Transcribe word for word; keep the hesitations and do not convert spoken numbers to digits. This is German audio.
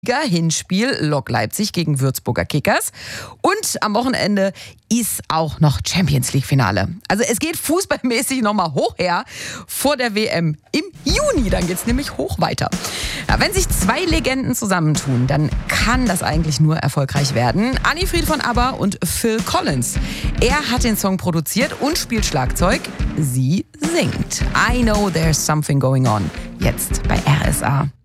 Hinspiel Lok Leipzig gegen Würzburger Kickers. Und am Wochenende ist auch noch Champions League Finale. Also es geht fußballmäßig nochmal hoch her vor der W M im Juni. Dann geht's nämlich hoch weiter. Ja, wenn sich zwei Legenden zusammentun, dann kann das eigentlich nur erfolgreich werden. Anni-Fried von ABBA und Phil Collins. Er hat den Song produziert und spielt Schlagzeug. Sie singt I Know There's Something Going On. Jetzt bei R S A.